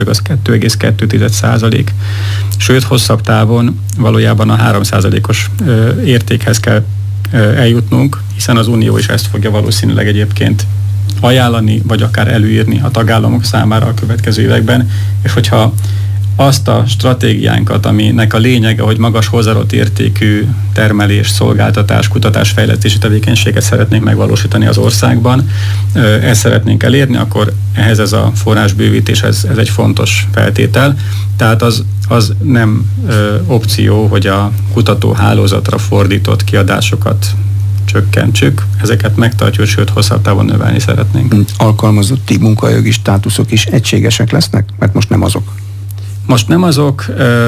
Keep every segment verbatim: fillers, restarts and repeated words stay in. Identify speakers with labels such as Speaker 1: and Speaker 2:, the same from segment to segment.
Speaker 1: az kettő egész kettő százalék. Sőt, hosszabb távon valójában a három százalékos értékhez kell eljutnunk, hiszen az Unió is ezt fogja valószínűleg egyébként ajánlani, vagy akár előírni a tagállamok számára a következő években, és hogyha azt a stratégiánkat, aminek a lényege, hogy magas hozzáadott értékű termelés, szolgáltatás, kutatás, fejlesztési tevékenységet szeretnénk megvalósítani az országban, ezt szeretnénk elérni, akkor ehhez ez a forrásbővítés, ez, ez egy fontos feltétel. Tehát az, az nem ö, opció, hogy a kutatóhálózatra fordított kiadásokat csökkentsük, ezeket megtartjuk, sőt hosszabb távon növelni szeretnénk.
Speaker 2: Alkalmazotti munkajogi státuszok is egységesek lesznek? Mert most nem azok.
Speaker 1: Most nem azok,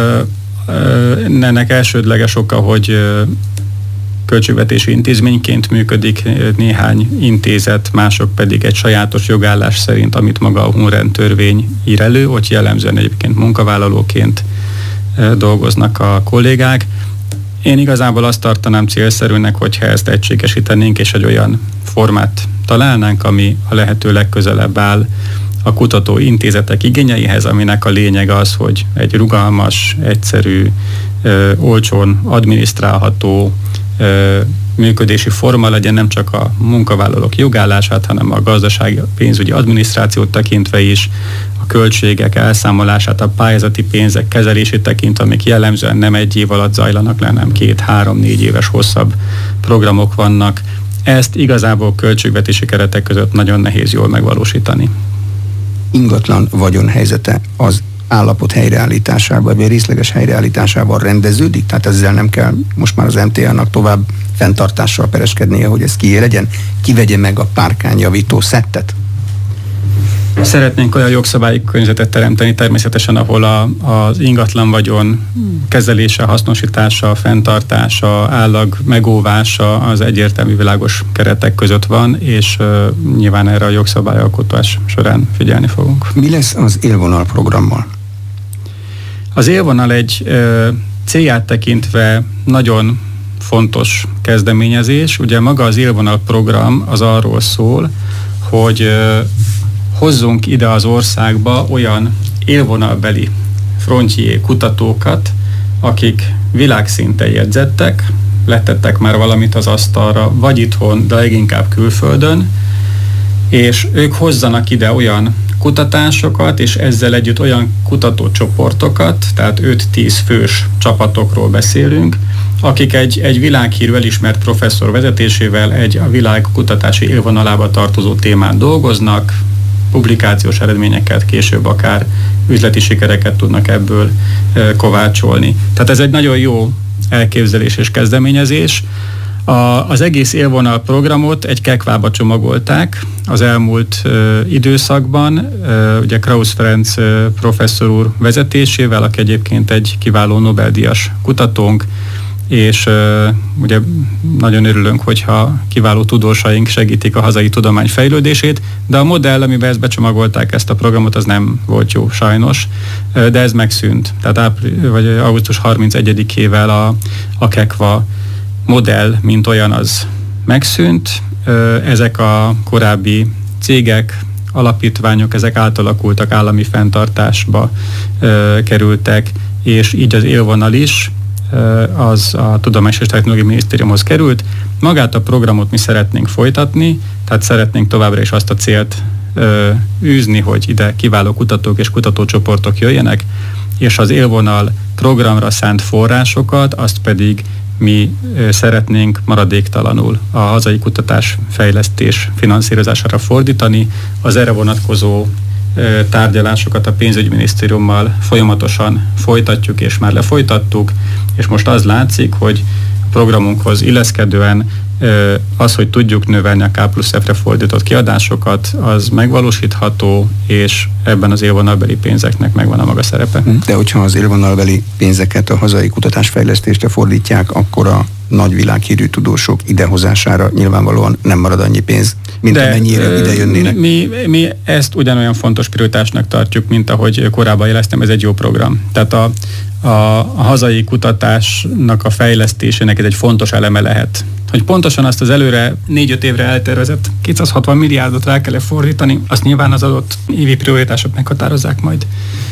Speaker 1: ennek elsődleges oka, hogy költségvetési intézményként működik néhány intézet, mások pedig egy sajátos jogállás szerint, amit maga a Hunrend törvény ír elő, hogy jellemzően egyébként munkavállalóként dolgoznak a kollégák. Én igazából azt tartanám célszerűnek, hogyha ezt egységesítenénk, és egy olyan formát találnánk, ami a lehető legközelebb áll a kutatóintézetek igényeihez, aminek a lényeg az, hogy egy rugalmas, egyszerű, ö, olcsón adminisztrálható ö, működési forma legyen, nem csak a munkavállalók jogállását, hanem a gazdasági, pénzügyi adminisztrációt tekintve is, a költségek elszámolását, a pályázati pénzek kezelését tekintve, amik jellemzően nem egy év alatt zajlanak le, hanem két, három, négy éves hosszabb programok vannak. Ezt igazából költségvetési keretek között nagyon nehéz jól megvalósítani.
Speaker 2: Ingatlan vagyon helyzete az állapot helyreállításával, vagy részleges helyreállításával rendeződik? Tehát ezzel nem kell most már az em té á-nak tovább fenntartással pereskednie, hogy ez kié legyen? Kivegye meg a párkányjavító szettet?
Speaker 1: Szeretnénk olyan jogszabályi környezetet teremteni természetesen, ahol a, az ingatlan vagyon kezelése, hasznosítása, fenntartása, állag megóvása az egyértelmű világos keretek között van, és uh, nyilván erre a jogszabályalkotás során figyelni fogunk.
Speaker 2: Mi lesz az élvonal programmal?
Speaker 1: Az élvonal egy uh, célját tekintve nagyon fontos kezdeményezés. Ugye maga az élvonal program az arról szól, hogy uh, hozzunk ide az országba olyan élvonalbeli frontjé kutatókat, akik világszinten jegyzettek, letettek már valamit az asztalra, vagy itthon, de leginkább külföldön, és ők hozzanak ide olyan kutatásokat, és ezzel együtt olyan kutatócsoportokat, tehát öt-tíz fős csapatokról beszélünk, akik egy, egy világhírű elismert professzor vezetésével egy a világ kutatási élvonalába tartozó témán dolgoznak, publikációs eredményeket, később akár üzleti sikereket tudnak ebből e, kovácsolni. Tehát ez egy nagyon jó elképzelés és kezdeményezés. A, az egész élvonal programot egy kekvába csomagolták az elmúlt e, időszakban, e, ugye Krausz Ferenc e, professzor úr vezetésével, aki egyébként egy kiváló Nobel-díjas kutatónk, és uh, ugye nagyon örülünk, hogyha kiváló tudósaink segítik a hazai tudomány fejlődését, de a modell, amiben ezt becsomagolták ezt a programot, az nem volt jó sajnos, uh, de ez megszűnt. Tehát ápr- vagy augusztus harmincegyedikével a, a kekva modell, mint olyan, az megszűnt. Uh, ezek a korábbi cégek, alapítványok, ezek átalakultak, állami fenntartásba uh, kerültek, és így az élvonal is az a Tudományos és Technológiai Minisztériumhoz került. Magát a programot mi szeretnénk folytatni, tehát szeretnénk továbbra is azt a célt ö, űzni, hogy ide kiváló kutatók és kutatócsoportok jöjjenek, és az élvonal programra szánt forrásokat, azt pedig mi ö, szeretnénk maradéktalanul a hazai kutatás fejlesztés finanszírozására fordítani. Az erre vonatkozó ö, tárgyalásokat a pénzügyminisztériummal folyamatosan folytatjuk, és már lefolytattuk, és most az látszik, hogy a programunkhoz illeszkedően az, hogy tudjuk növelni a K plusz F-re fordított kiadásokat, az megvalósítható, és ebben az élvonalbeli pénzeknek megvan a maga szerepe.
Speaker 2: De hogyha az élvonalbeli pénzeket a hazai kutatásfejlesztésre fordítják, akkor a nagy világhírű tudósok idehozására nyilvánvalóan nem marad annyi pénz, mint de amennyire ide jönnének.
Speaker 1: Mi, mi ezt ugyanolyan fontos prioritásnak tartjuk, mint ahogy korábban jeleztem, ez egy jó program. Tehát a, a, a hazai kutatásnak a fejlesztésének ez egy fontos eleme lehet, Hogy pontosan azt az előre négy-öt évre eltervezett kétszázhatvan milliárdot rá kell fordítani, azt nyilván az adott évi prioritások meghatározzák majd.